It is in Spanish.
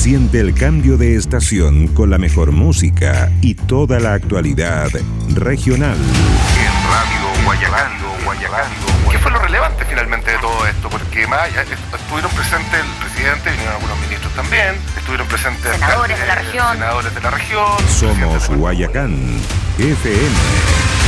Siente el cambio de estación con la mejor música y toda la actualidad regional. En Radio Guayacán. ¿Qué fue lo relevante finalmente de todo esto? Porque más estuvieron presentes el presidente, vinieron algunos ministros también, estuvieron presentes senadores de la región. Somos Guayacán FM.